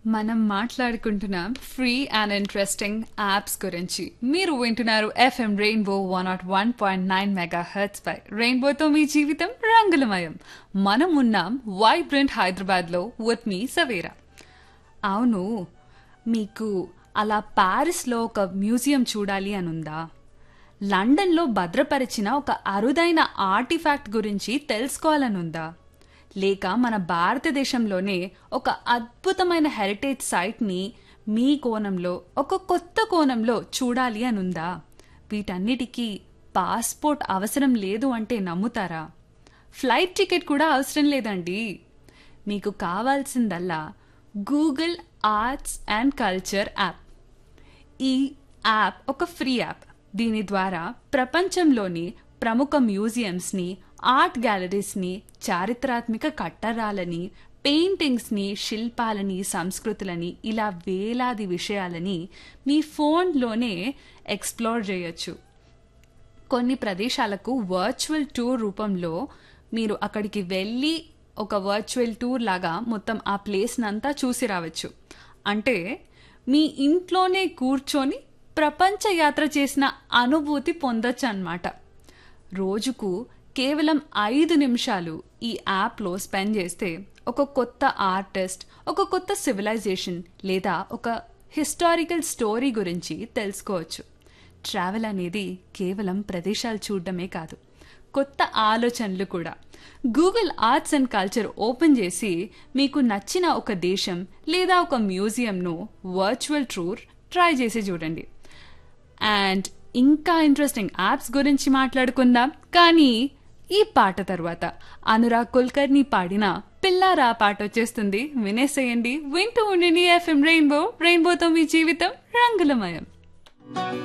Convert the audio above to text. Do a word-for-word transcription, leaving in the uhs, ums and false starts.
మనం మాట్లాడుకుంటున్నాం free and interesting apps గురించి. మీరు వింటున్నారు FM rainbow one not one point nine mega hertz పై. రెయిన్బోతో మీ జీవితం రంగులమయం. మనం ఉన్నాం వైబ్రెంట్ హైదరాబాద్ లో విత్ మీ సవేరా. అవును, మీకు అలా ప్యారిస్లో ఒక మ్యూజియం చూడాలి అనుందా? లండన్లో భద్రపరిచిన ఒక అరుదైన ఆర్టిఫాక్ట్ గురించి తెలుసుకోవాలనుందా? లేక మన భారతదేశంలోనే ఒక అద్భుతమైన హెరిటేజ్ సైట్ని మీ కోణంలో ఒక కొత్త కోణంలో చూడాలి అనుందా? వీటన్నిటికీ పాస్పోర్ట్ అవసరం లేదు అంటే నమ్ముతారా? ఫ్లైట్ టికెట్ కూడా అవసరం లేదండి. మీకు కావాల్సిందల్లా Google arts and culture app. ఈ యాప్ ఒక ఫ్రీ యాప్. దీని ద్వారా ప్రపంచంలోని ప్రముఖ మ్యూజియంస్ని, ఆర్ట్ గ్యాలరీస్ని, చారిత్రాత్మక కట్టడాలని, పెయింటింగ్స్ని, శిల్పాలని, సంస్కృతులని, ఇలా వేలాది విషయాలని మీ ఫోన్లోనే ఎక్స్ప్లోర్ చేయొచ్చు. కొన్ని ప్రదేశాలకు వర్చువల్ టూర్ రూపంలో మీరు అక్కడికి వెళ్ళి ఒక వర్చువల్ టూర్ లాగా మొత్తం ఆ ప్లేస్నంతా చూసి రావచ్చు. అంటే మీ ఇంట్లోనే కూర్చొని ప్రపంచ యాత్ర చేసిన అనుభూతి పొందొచ్చు అన్నమాట. రోజుకు కేవలం ఐదు నిమిషాలు ఈ యాప్లో స్పెండ్ చేస్తే ఒక కొత్త ఆర్టిస్ట్, ఒక కొత్త సివిలైజేషన్ లేదా ఒక హిస్టారికల్ స్టోరీ గురించి తెలుసుకోవచ్చు. ట్రావెల్ అనేది కేవలం ప్రదేశాలు చూడడమే కాదు, కొత్త ఆలోచనలు కూడా. Google arts and culture open చేసి మీకు నచ్చిన ఒక దేశం లేదా ఒక మ్యూజియంను వర్చువల్ టూర్ ట్రై చేసి చూడండి. అండ్ ఇంకా ఇంట్రెస్టింగ్ యాప్స్ గురించి మాట్లాడుకుందాం, కానీ ఈ పాట తర్వాత అనురాగ్ కుల్కర్ని పాడిన పిల్లారా పాట వచ్చేస్తుంది, వినేసేయండి. వింటూ ఉండండి ఎఫ్ఎం రెయిన్బో. రెయిన్బోతో మీ జీవితం రంగులమయం.